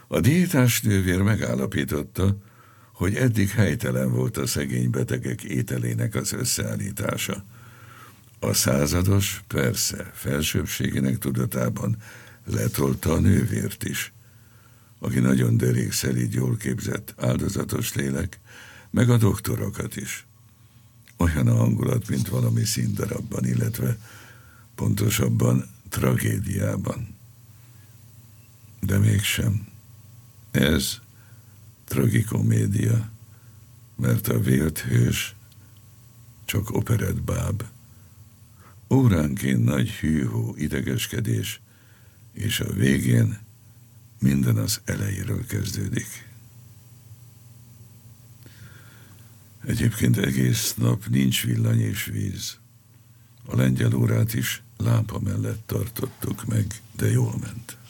A diétás nővér megállapította, hogy eddig helytelen volt a szegény betegek ételének az összeállítása. A százados persze felsőbbségének tudatában letolta a nővért is, aki nagyon derékszelíd, jól képzett, áldozatos lélek, meg a doktorokat is. Olyan a hangulat, mint valami színdarabban, illetve pontosabban tragédiában. De mégsem. Ez tragikomédia, mert a vélt hős csak operettbáb. Óránként nagy hűhó, idegeskedés, és a végén minden az elejéről kezdődik. Egyébként egész nap nincs villany és víz. A lengyel órát is lámpa mellett tartottuk meg, de jól ment.